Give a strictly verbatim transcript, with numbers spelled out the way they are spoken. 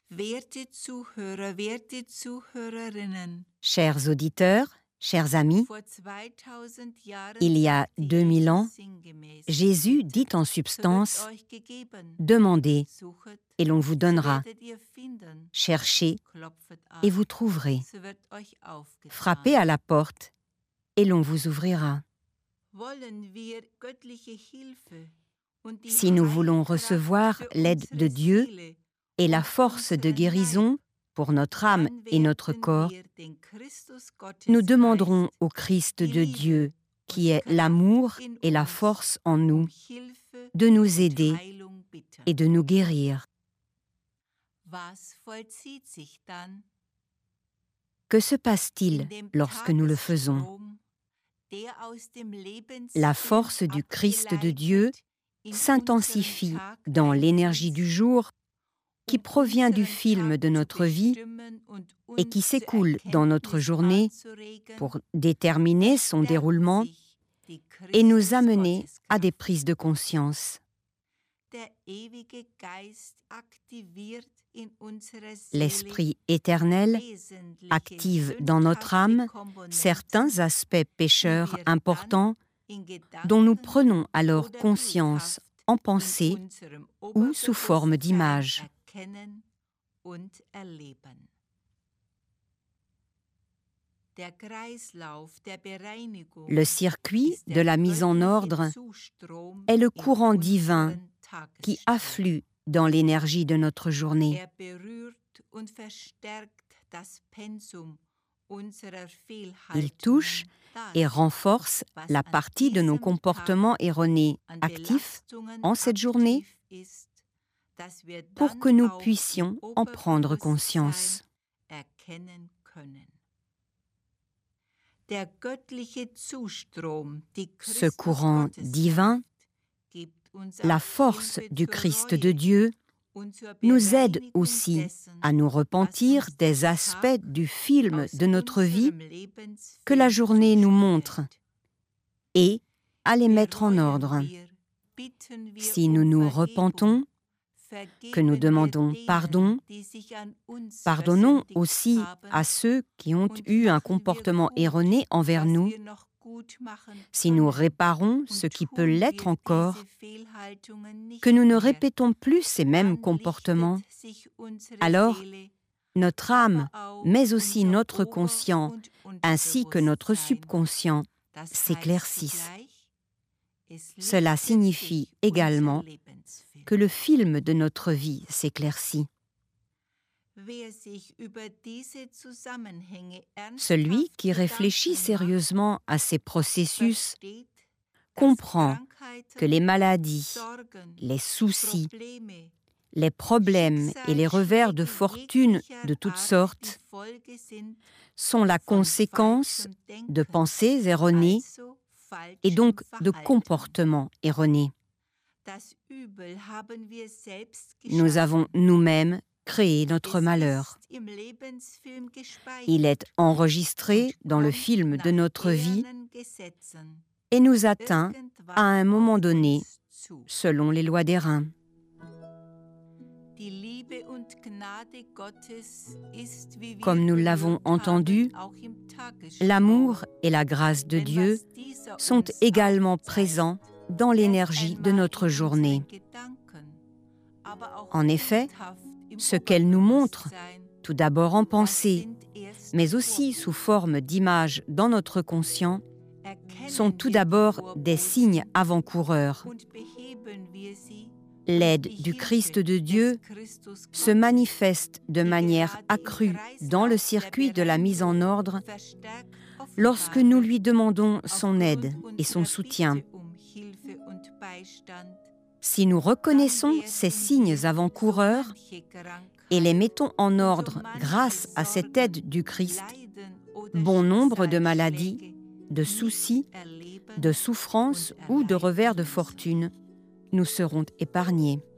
Werte Zuhörer, werte Zuhörerinnen, Chers auditeurs, chers amis, vor zweitausend Jahren il y a sagte deux mille ans, Jesus sinngemäß, Jésus dit en so wird substance euch gegeben, « Demandez suchet, et l'on vous so donnera, werdet ihr finden, cherchez klopfet an, et vous trouverez, so wird euch aufgetan. frappez à la porte et l'on vous ouvrira. » Wollen wir göttliche Hilfe und die Si nous voulons Heilkraft recevoir für l'aide unsere de Dieu Seele et la und force de unseren guérison pour notre âme Leib, et notre dann corps, werden wir den Christus Gottes nous demanderons Geist, au Christ die de Liebe Dieu, qui und est Kraft l'amour in et la uns, force en um nous, Hilfe de nous und aider Heilung bitten. et de nous guérir. Was vollzieht sich dann Que se in passe-t-il dem lorsque nous le faisons? Tagesstrom, der aus dem La Lebensfilm force du Christ de Dieu abgeleitet in s'intensifie unseren Tag dans l'énergie du jour qui um provient du unseren film Tag de zu notre vie bestimmen und et uns qui zur s'écoule dans notre Erkenntnis journée anzuregen, pour déterminer son verstärkt déroulement sich die et nous amener à des Christus-Gotteskraft. prises de conscience. Der ewige Geist aktiviert in unserer Seele L'Esprit éternel wesentliche active dans notre âme sündhafte Komponenten, certains aspects die pécheurs wir importants dann in dont nous Gedanken prenons alors oder conscience bildhaft en in pensée unserem ou sous forme Oberbewusstsein d'image. erkennen und erleben. Der Kreislauf der Bereinigung Le circuit ist de der la mise en göttliche ordre Zustrom est le in courant divin unseren qui Tagesstrom. afflue dans l'énergie de notre journée. Er berührt und verstärkt das Pensum unserer Il touche Fehlhaltungen, et das, renforce was la an partie de nos diesem comportements erronés Tag an actifs Belastungen en cette journée aktiv ist, dass wir pour dann que nous auch puissions im en prendre Oberbewusstsein conscience. erkennen können. Der göttliche Zustrom, die Ce courant divin, gibt uns la auch force Hilfe du zur Christ Reue de Dieu, und zur nous aide Bereinigung aussi dessen, à nous was repentir uns des der aspects Tag du film aus de notre vie unserem Lebensfilm que la journée nous montre zuspielt. et à les mettre en Bereuen ordre. wir, bitten wir Si um nous nous Vergebung, repentons, que nous vergeben wir demandons denen, pardon, die sich an uns pardonnons versündigt aussi haben, à ceux qui ont und eu un machen wir comportement gut, erroné envers was nous. wir noch gut machen Si nous können, réparons und ce qui peut tun l'être wir encore, diese Fehlhaltungen nicht que nous ne mehr, répétons plus ces mêmes dann comportements, lichtet sich unsere alors Seele, notre âme, aber auch mais aussi unser notre Ober- conscient, und ainsi que notre Unterbewusstsein. subconscient, Das heißt s'éclaircissent. zugleich, es Cela lichtet signifie sich unser également Lebensfilm. que le film de notre vie s'éclaircit. Wer sich über diese Zusammenhänge Celui ernsthaft qui réfléchit Gedanken sérieusement à ces macht, processus versteht, dass comprend Krankheiten, que les maladies, Sorgen, les soucis, Probleme, les problèmes et les revers de fortune de toutes sortes sont la conséquence de pensées erronées et donc de comportements erronés. Nous avons nous-mêmes créé notre malheur. Il est enregistré dans le film de notre vie et nous atteint à un moment donné selon les lois des reins. Comme nous l'avons entendu, l'amour et la grâce de Dieu sont également présents dans l'énergie de notre journée. En effet, ce qu'elle nous montre, tout d'abord en pensée, mais aussi sous forme d'images dans notre conscient, sont tout d'abord des signes avant-coureurs. L'aide du Christ de Dieu se manifeste de manière accrue dans le circuit de la mise en ordre lorsque nous lui demandons son aide et son soutien. Si nous reconnaissons ces signes avant-coureurs et les mettons en ordre grâce à cette aide du Christ, bon nombre de maladies, de soucis, de souffrances ou de revers de fortune nous seront épargnés.